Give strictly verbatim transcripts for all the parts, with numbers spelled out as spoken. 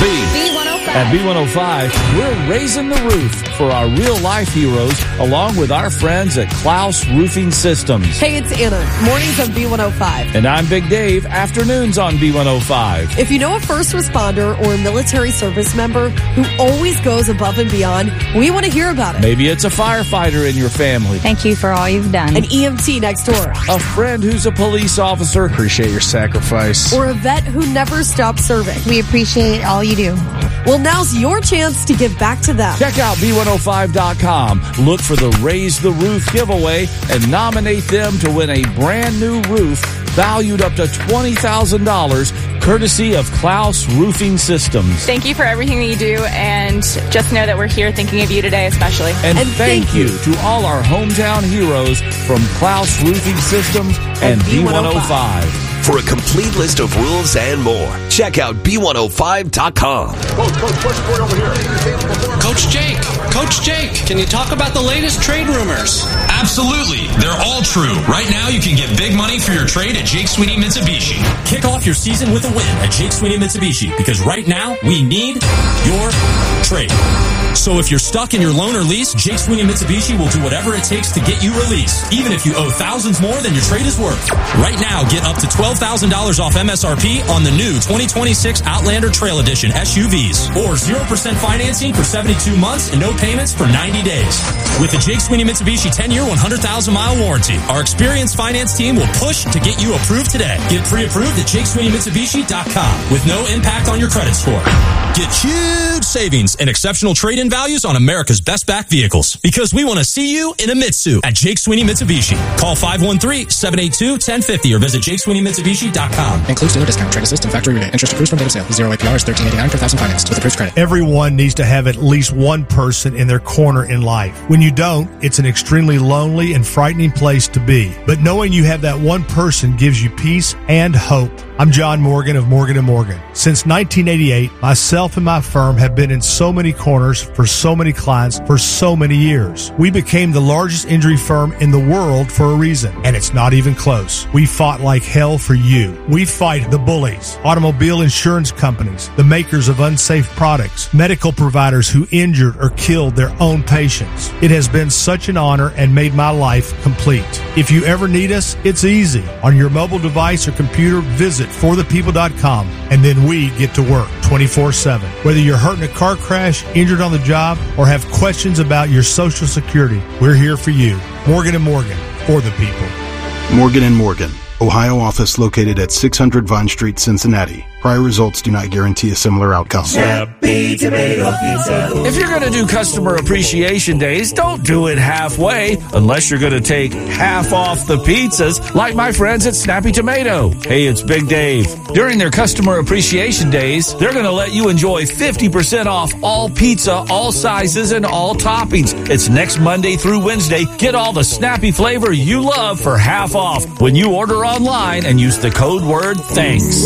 B one oh five. At B one oh five, we're raising the roof for our real-life heroes, along with our friends at Klaus Roofing Systems. Hey, it's Anna. Mornings on B one oh five. And I'm Big Dave. Afternoons on B one oh five. If you know a first responder or a military service member who always goes above and beyond, we want to hear about it. Maybe it's a firefighter in your family. Thank you for all you've done. An E M T next door. A friend who's a police officer. Appreciate your sacrifice. Or a vet who never stops serving. We appreciate all you do. Well, now's your chance to give back to them. Check out B one oh five dot com. Look for the Raise the Roof giveaway and nominate them to win a brand new roof valued up to twenty thousand dollars, courtesy of Klaus Roofing Systems. Thank you for everything that you do, and just know that we're here thinking of you today especially. And, and thank, thank you to all our hometown heroes from Klaus Roofing Systems and, and B one oh five. For a complete list of rules and more, check out B one oh five dot com. Coach, Coach, what's the over here? Coach Jake, Coach Jake, can you talk about the latest trade rumors? Absolutely. They're all true. Right now, you can get big money for your trade at Jake Sweeney Mitsubishi. Kick off your season with a win at Jake Sweeney Mitsubishi, because right now, we need your trade. So if you're stuck in your loan or lease, Jake Sweeney Mitsubishi will do whatever it takes to get you released, even if you owe thousands more than your trade is worth. Right now, get up to twelve thousand dollars off M S R P on the new twenty twenty-six Outlander Trail Edition S U Vs, or zero percent financing for seventy-two months and no payments for ninety days. With the Jake Sweeney Mitsubishi ten-year, one hundred thousand mile warranty, our experienced finance team will push to get you approved today. Get pre-approved at Jake Sweeney Mitsubishi dot com with no impact on your credit score. Get huge savings and exceptional trade-in values on America's best back vehicles, because we want to see you in a Mitsu at Jake Sweeney Mitsubishi. Call five one three, seven eight two, one zero five zero or visit Jake Sweeney Mitsubishi dot com. Includes dealer discount, trade assist, and factory rebate. Interest accrues from date of sale. Zero A P R is thirteen eighty-nine per thousand financed with approved credit. Everyone needs to have at least one person in their corner in life. When you don't, it's an extremely lonely and frightening place to be. But knowing you have that one person gives you peace and hope. I'm John Morgan of Morgan and Morgan. Since nineteen eighty-eight, myself and my firm have been in so many corners for so many clients for so many years. We became the largest injury firm in the world for a reason, and it's not even close. We fought like hell for you. We fight the bullies, automobile insurance companies, the makers of unsafe products, medical providers who injured or killed their own patients. It has been such an honor and made my life complete. If you ever need us, it's easy. On your mobile device or computer, visit for the people dot com, and then we get to work twenty-four seven. Whether you're hurt in a car crash, injured on the job, or have questions about your Social Security, we're here for you. Morgan and Morgan, for the people. Morgan and Morgan, Ohio office located at six hundred Vine Street, Cincinnati. Prior results do not guarantee a similar outcome. Snappy Tomato Pizza. If you're going to do Customer Appreciation Days, don't do it halfway, unless you're going to take half off the pizzas, like my friends at Snappy Tomato. Hey, it's Big Dave. During their Customer Appreciation Days, they're going to let you enjoy fifty percent off all pizza, all sizes, and all toppings. It's next Monday through Wednesday. Get all the snappy flavor you love for half off when you order online and use the code word THANKS.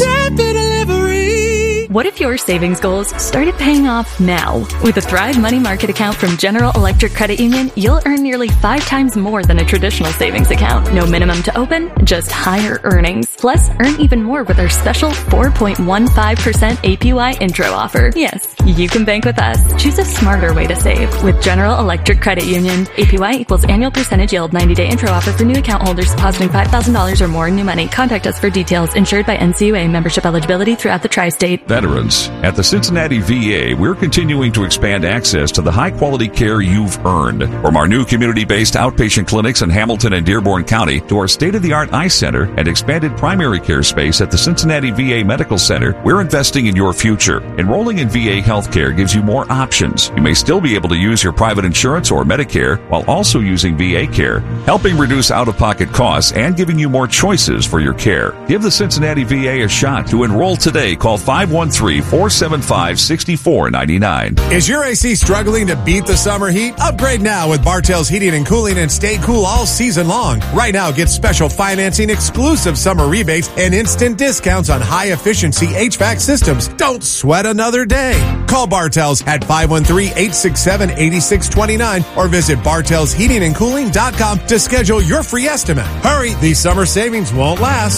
What if your savings goals started paying off now? With a Thrive Money Market account from General Electric Credit Union, you'll earn nearly five times more than a traditional savings account. No minimum to open, just higher earnings. Plus, earn even more with our special four point one five percent A P Y intro offer. Yes, you can bank with us. Choose a smarter way to save with General Electric Credit Union. A P Y equals annual percentage yield. ninety-day intro offer for new account holders depositing five thousand dollars or more in new money. Contact us for details. Insured by N C U A. Membership eligibility throughout the tri-state. Veterans. At the Cincinnati V A, we're continuing to expand access to the high-quality care you've earned. From our new community-based outpatient clinics in Hamilton and Dearborn County to our state-of-the-art eye center and expanded primary care space at the Cincinnati V A Medical Center, we're investing in your future. Enrolling in V A healthcare gives you more options. You may still be able to use your private insurance or Medicare while also using V A care, helping reduce out-of-pocket costs and giving you more choices for your care. Give the Cincinnati V A a shot. To enroll today, call five one three, four seven five, six four nine nine. Is your A C struggling to beat the summer heat? Upgrade now with Bartell's Heating and Cooling and stay cool all season long. Right now, get special financing, exclusive summer rebates, and instant discounts on high-efficiency H V A C systems. Don't sweat another day. Call Bartell's at five one three, eight six seven, eight six two nine or visit Bartell's Heating and Cooling dot com to schedule your free estimate. Hurry, these summer savings won't last. Bartell's, for a comfortable way of life.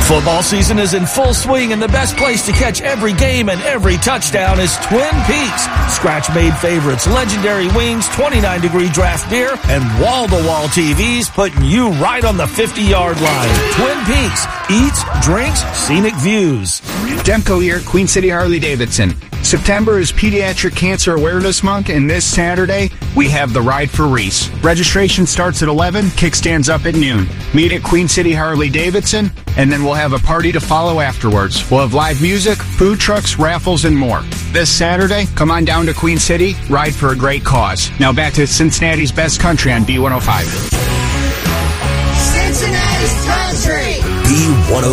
Football season is in full swing, and the best place to catch every game and every touchdown is Twin Peaks. Scratch-made favorites, legendary wings, twenty-nine degree draft beer, and wall-to-wall T Vs putting you right on the fifty-yard line. Twin Peaks. Eats, drinks, scenic views. Demko here, Queen City Harley-Davidson. September is Pediatric Cancer Awareness Month, and this Saturday, we have the Ride for Reese. Registration starts at eleven, kickstands up at noon. Meet at Queen City Harley-Davidson, and then we'll have a party to follow afterwards. We'll have live music, food trucks, raffles, and more. This Saturday, come on down to Queen City, ride for a great cause. Now back to Cincinnati's Best Country on B one oh five. Cincinnati's Country! B one oh five.